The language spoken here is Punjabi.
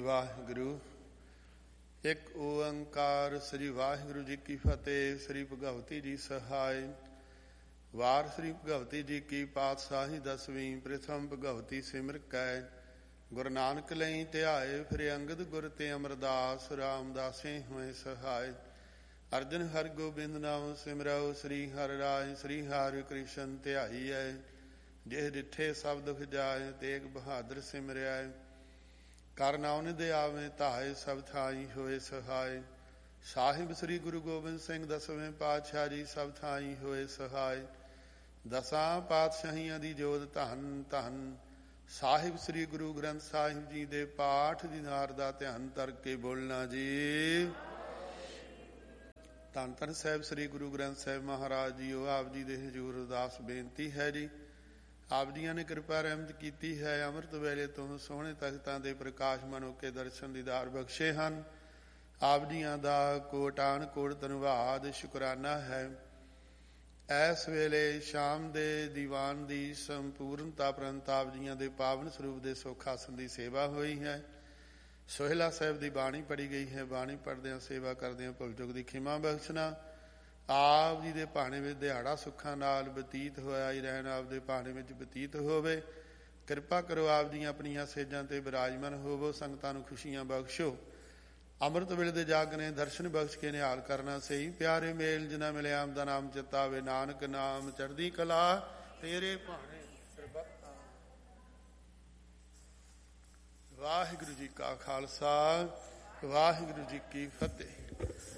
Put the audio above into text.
ਵਾਹਿਗੁਰੂ। ਇੱਕ ਓੰਕਾਰ ਸ੍ਰੀ ਵਾਹਿਗੁਰੂ ਜੀ ਕੀ ਫਤਿਹ। ਸ੍ਰੀ ਭਗਵਤੀ ਜੀ ਸਹਾਇ। ਵਾਰ ਸ੍ਰੀ ਭਗਵਤੀ ਜੀ ਕੀ ਪਾਤਸ਼ਾਹੀ ਦਸਵੀਂ। ਪ੍ਰਥਮ ਭਗਵਤੀ ਸਿਮਰ ਕੈ ਗੁਰੂ ਨਾਨਕ ਲਈ ਧਿਆਏ। ਫਿਰ ਅੰਗਦ ਗੁਰ ਤੇ ਅਮਰਦਾਸ ਰਾਮਦਾਸੇ ਹੋਏ ਸਹਾਇ। ਅਰਜਨ ਹਰਿ ਗੋਬਿੰਦ ਨਾਮ ਸਿਮਰਉ। ਸ੍ਰੀ ਹਰਿ ਰਾਇ ਸ੍ਰੀ ਹਰਿ ਕ੍ਰਿਸ਼ਨ ਧਿਆਈਐ। ਜਿਹ ਡਿਠੇ ਸਭ ਦੁਖ ਜਾਏ। ਤੇਗ ਬਹਾਦਰ ਸਿਮਰਿਆ। ਕਰ ਨਾਉ ਨਿਧ ਆਵੇ ਧਾਏ। ਸਭ ਥਾਈ ਹੋਏ ਸਹਾਇ। ਸਾਹਿਬ ਸ੍ਰੀ ਗੁਰੂ ਗੋਬਿੰਦ ਸਿੰਘ ਦਸਵੇਂ ਪਾਤਸ਼ਾਹ ਜੀ ਸਭ ਥਾਈ ਹੋਏ ਸਹਾਇ। ਦਸਾਂ ਪਾਤਸ਼ਾਹੀਆਂ ਦੀ ਜੋਤ ਧੰਨ ਧੰਨ। ਸਾਹਿਬ ਸ੍ਰੀ ਗੁਰੂ ਗ੍ਰੰਥ ਸਾਹਿਬ ਜੀ ਦੇ ਪਾਠ ਦੀਦਾਰ ਦਾ ਧਿਆਨ ਧਰ ਕੇ ਬੋਲਣਾ ਜੀ। ਧੰਨ ਧੰਨ ਸਾਹਿਬ ਸ੍ਰੀ ਗੁਰੂ ਗ੍ਰੰਥ ਸਾਹਿਬ ਮਹਾਰਾਜ ਜੀਓ, ਆਪ ਜੀ ਦੇ ਹਜ਼ੂਰ ਅਰਦਾਸ ਬੇਨਤੀ ਹੈ ਜੀ। ਆਪ ਜੀਆਂ ਨੇ ਕਿਰਪਾ ਰਹਿਮਤ ਕੀਤੀ ਹੈ। ਅੰਮ੍ਰਿਤ ਵੇਲੇ ਤੋਂ ਸੋਹਣੇ ਤਖਤਾਂ ਦੇ ਪ੍ਰਕਾਸ਼ ਮਨੋਕੇ ਦਰਸ਼ਨ ਦੀਦਾਰ ਬਖਸ਼ੇ ਹਨ। ਆਪ ਜੀਆਂ ਦਾ ਕੋਟਾਨ ਕੋਟ ਧੰਨਵਾਦ ਸ਼ੁਕਰਾਨਾ ਹੈ। ਇਸ ਵੇਲੇ ਸ਼ਾਮ ਦੇ ਦੀਵਾਨ ਦੀ ਸੰਪੂਰਨਤਾ ਪ੍ਰੰਤ ਆਪ ਜੀਆਂ ਦੇ ਪਾਵਨ ਸਰੂਪ ਦੇ ਸੁੱਖ ਆਸਣ ਦੀ ਸੇਵਾ ਹੋਈ ਹੈ। ਸੋਹਿਲਾ ਸਾਹਿਬ ਦੀ ਬਾਣੀ ਪੜ੍ਹੀ ਗਈ ਹੈ। ਬਾਣੀ ਪੜ੍ਹਦਿਆਂ ਸੇਵਾ ਕਰਦਿਆਂ ਭੁੱਲ ਚੁੱਕ ਦੀ ਖਿਮਾ ਬਖਸ਼ਣਾ। ਆਪ ਜੀ ਦੇ ਭਾਣੇ ਵਿੱਚ ਦਿਹਾੜਾ ਸੁੱਖਾਂ ਨਾਲ ਬਤੀਤ ਹੋਇਆ ਹੀ ਰਹਿਣ। ਆਪ ਦੇ ਭਾਣੇ ਵਿੱਚ ਬਤੀਤ ਹੋਵੇ। ਕਿਰਪਾ ਕਰੋ ਆਪ ਦੀਆਂ ਆਪਣੀਆਂ ਸੇਜਾਂ ਤੇ ਬਿਰਾਜਮਾਨ ਹੋਵੋ। ਸੰਗਤਾਂ ਨੂੰ ਖੁਸ਼ੀਆਂ ਬਖਸ਼ੋ। ਅੰਮ੍ਰਿਤ ਵੇਲੇ ਦੇ ਜਾਗਨੇ ਦਰਸ਼ਨ ਬਖਸ਼ ਕੇ ਨਿਹਾਲ ਕਰਨਾ ਸਹੀ। ਪਿਆਰੇ ਮੇਲ ਜਿਨ੍ਹਾਂ ਮਿਲੇ ਆਮ ਦਾ ਨਾਮ ਚਿਤਾਵੇ। ਨਾਨਕ ਨਾਮ ਚੜ੍ਹਦੀ ਕਲਾ ਤੇਰੇ ਭਾਣੇ ਸਰਬੱਤ। ਵਾਹਿਗੁਰੂ ਜੀ ਕਾ ਖਾਲਸਾ ਵਾਹਿਗੁਰੂ ਜੀ ਕੀ ਫਤਿਹ।